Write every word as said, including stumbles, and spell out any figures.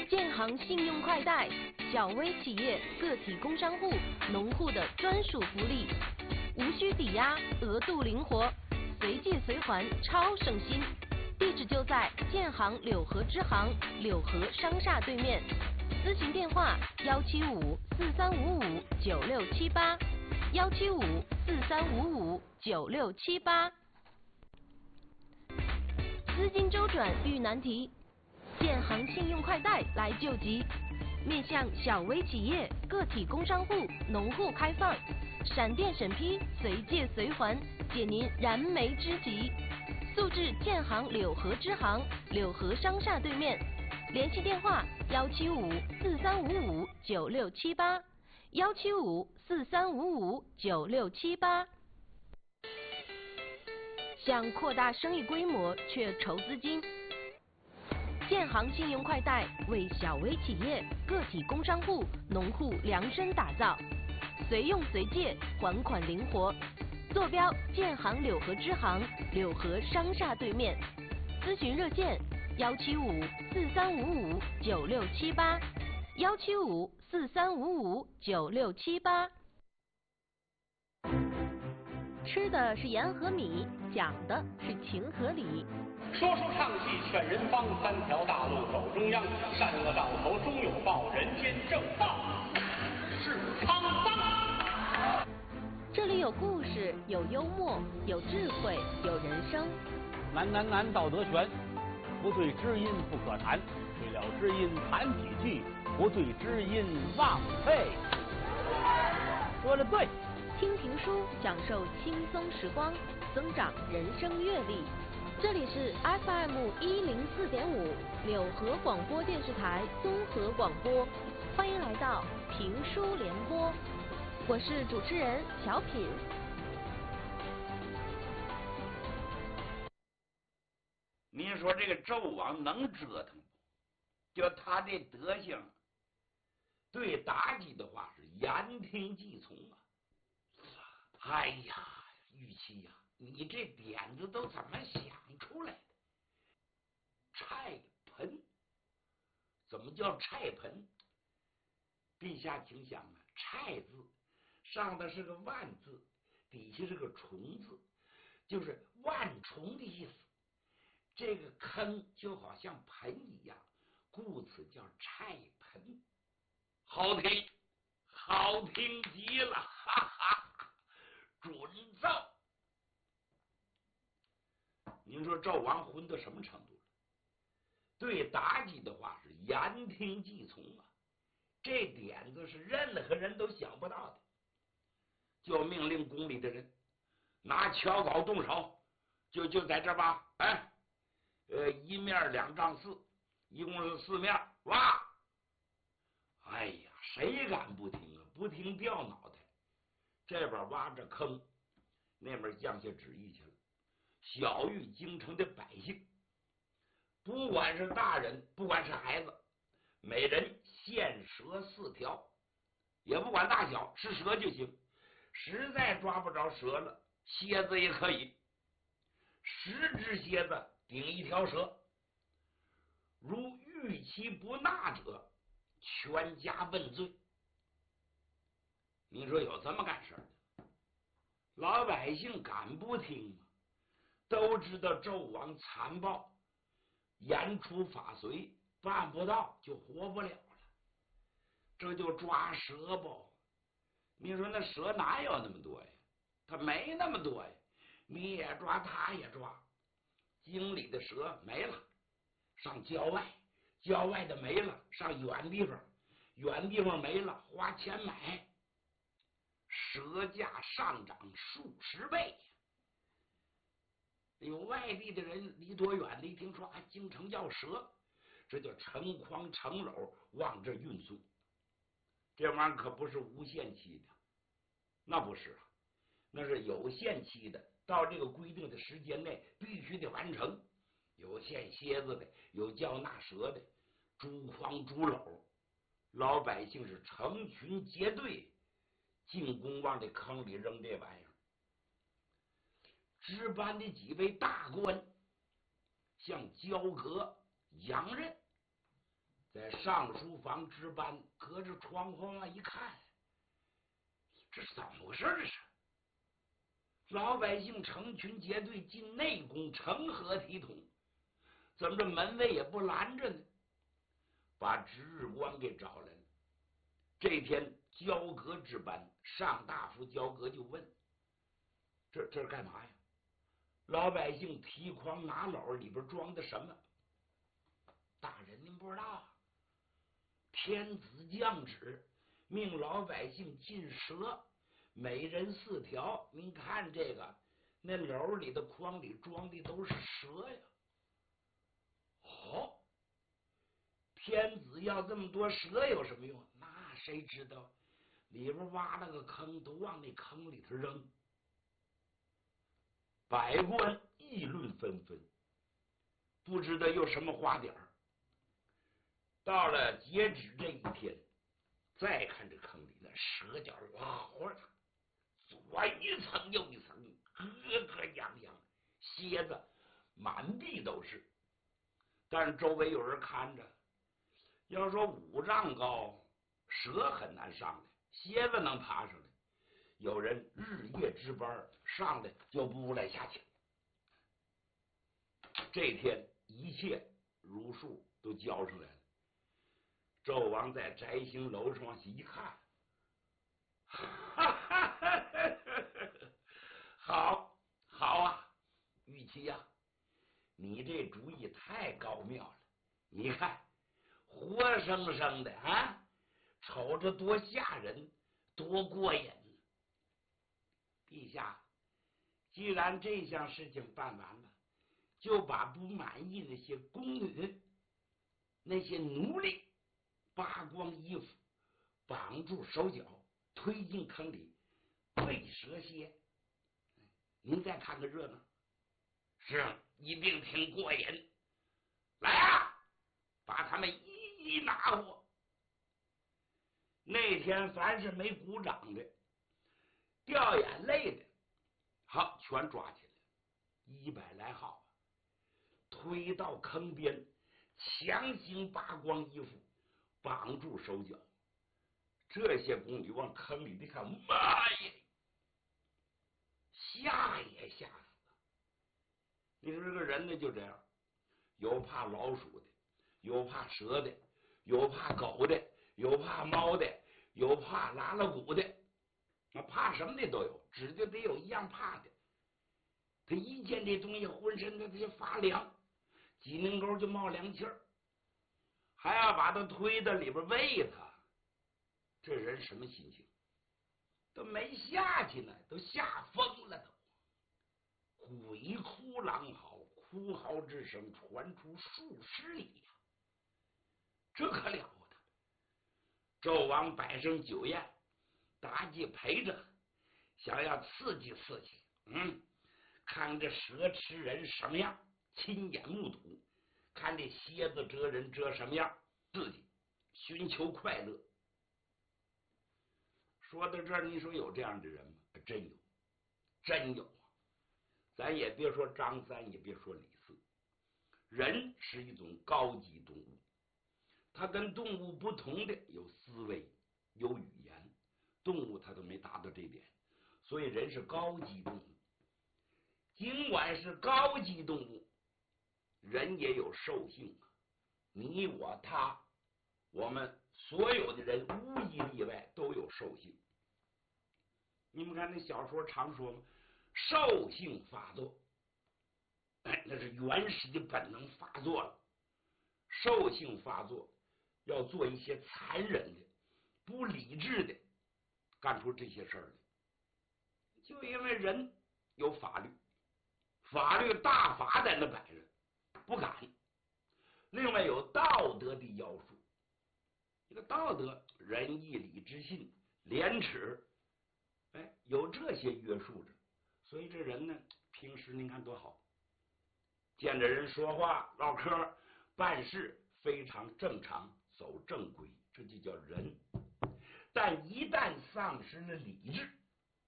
建行信用快贷，小微企业、个体工商户、农户的专属福利，无需抵押，额度灵活，随借随还，超省心。地址就在建行柳河支行柳河商厦对面，咨询电话幺七五四三五五九六七八，幺七五四三五五九六七八。资金周转遇难题，建行信用快贷来救急，面向小微企业、个体工商户、农户开放，闪电审批，随借随还，解您燃眉之急。速至建行柳河支行柳河商厦对面，联系电话幺七五四三五五九六七八，幺七五四三五五九六七八。想扩大生意规模却筹资金，建行信用快贷为小微企业、个体工商户、农户量身打造，随用随借，还款灵活。坐标建行柳河支行柳河商厦对面，咨询热线幺七五四三五五九六七八，幺七五四三五五九六七八。吃的是盐和米，讲的是情和理。 说书唱戏劝人方，三条大路走中央，善恶到头终有报，人间正道是沧桑。 这里有故事，有幽默，有智慧，有人生。 难难难，道德全，不对知音不可谈，对了知音谈几句，不对知音枉费。说的对。 听评书，享受轻松时光，增长人生阅历。这里是 F M 一零四点五柳河广播电视台综合广播，欢迎来到评书联播，我是主持人小品。 您说这个纣王能折腾不？就他这德行，对妲己的话是言听计从啊。哎呀，玉琪呀，你这点子都怎么想出来的？菜盆，怎么叫菜盆？陛下请想啊，菜字上头是个万字，底下是个虫字，就是万虫的意思。这个坑就好像盆一样，故此叫菜盆。好听，好听极了，哈哈。准造，您说纣王混到什么程度了？对妲己的话是言听计从啊，这点子是任何人都想不到的。就命令宫里的人拿敲镐动手，就就在这吧，哎，呃，一面两丈四，一共是四面挖。哎呀，谁敢不听啊？不听掉脑袋。这边挖着坑，那边降下旨意去了，晓谕京城的百姓，不管是大人，不管是孩子，每人限蛇四条，也不管大小，是蛇就行。实在抓不着蛇了，蝎子也可以，十只蝎子顶一条蛇。如逾期不纳者，全家问罪。你说有这么干事的？老百姓敢不听吗？都知道纣王残暴，严处法随，办不到就活不了了。这就抓蛇不？你说那蛇哪有那么多呀？他没那么多呀，你也抓，他也抓。京里的蛇没了，上郊外，郊外的没了，上远地方，远地方没了，花钱买。蛇价上涨数十倍，有外地的人离多远的一听说啊，京城要蛇，这就成筐成篓往这运送。这玩意儿可不是无限期的，那不是啊，那是有限期的，到这个规定的时间内必须得完成。有限蝎子的，有叫纳蛇的，猪筐猪篓，老百姓是成群结队进宫往这坑里扔这玩意儿。值班的几位大官像焦阁、杨任， 在上书房值班，隔着窗户往一看，这是怎么回事？这是老百姓成群结队进内宫，成何体统？怎么这门卫也不拦着呢？把值日官给找来了。这天交阁值班，上大夫交阁就问：这这是干嘛呀？老百姓提筐拿篓，里边装的什么？大人您不知道啊？天子降旨，命老百姓进蛇，每人四条。您看这个，那篓里的筐里装的都是蛇呀。哦，天子要这么多蛇有什么用？那谁知道？里边挖了个坑，都往那坑里头扔。百官议论纷纷，不知道有什么花点儿。到了截止这一天，再看这坑里那蛇脚哇活的，左一层右一层，咯咯泱泱，蝎子满地都是。但是周围有人看着，要说五丈高，蛇很难上来，蝎子能爬上来。有人日夜值班，上来就不来下去。这天一切如数都交上来了。纣王在摘星楼上往下一看，哈哈哈哈好好啊，玉琪呀、啊，你这主意太高妙了。你看，活生生的啊，瞅着多吓人，多过瘾。陛下，既然这项事情办完了，就把不满意那些宫女、那些奴隶扒光衣服，绑住手脚，推进坑里，喂蛇蝎。您再看个热闹，是一定挺过瘾。来啊，把他们一一拿活。那天凡是没鼓掌的、掉眼泪的，好，全抓起来，一百来号，推到坑边，强行扒光衣服，绑住手脚。这些宫女往坑里一看，妈呀，吓也吓死了。你说这个人呢就这样，有怕老鼠的，有怕蛇的，有怕狗的，有怕猫的，有怕拉拉骨的，那怕什么的都有，指定得有一样怕的。他一见这东西，浑身他就发凉，脊梁沟就冒凉气儿，还要把他推到里边喂他。这人什么心情？都没下去呢，都吓疯了都。鬼哭狼嚎，哭嚎之声传出数十里呀，这可了不得！纣王摆上酒宴，妲己陪着，想要刺激刺激，嗯，看这蛇吃人什么样，亲眼目睹，看这蝎子蛰人蛰什么样，刺激，寻求快乐。说到这儿，你说有这样的人吗？真有，真有啊！咱也别说张三，也别说李四，人是一种高级动物，它跟动物不同的有思维，有语言，动物它都没达到这点，所以人是高级动物。尽管是高级动物，人也有兽性啊！你我他，我们所有的人无一例外都有兽性。你们看那小说常说吗？兽性发作，哎，那是原始的本能发作了。兽性发作要做一些残忍的、不理智的，干出这些事儿来。就因为人有法律，法律大法在那摆着，不敢。另外有道德的要束，这个道德、仁义礼智信、廉耻，哎，有这些约束着，所以这人呢，平时您看多好，见着人说话、唠嗑、办事非常正常，走正规，这就叫人。但一旦丧失了理智，